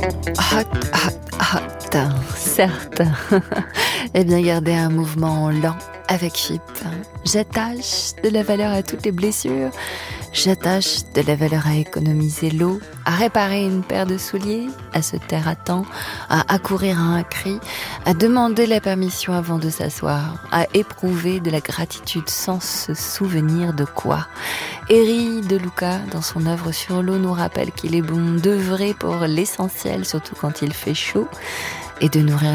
Hot, hot, hot, certes. Eh bien, garder un mouvement lent avec FIP. J'attache de la valeur à toutes les blessures. J'attache de la valeur à économiser l'eau, à réparer une paire de souliers, à se taire à temps, à accourir à un cri, à demander la permission avant de s'asseoir, à éprouver de la gratitude sans se souvenir de quoi. Eri De Luca, dans son œuvre sur l'eau, nous rappelle qu'il est bon d'œuvrer pour l'essentiel, surtout quand il fait chaud, et de nourrir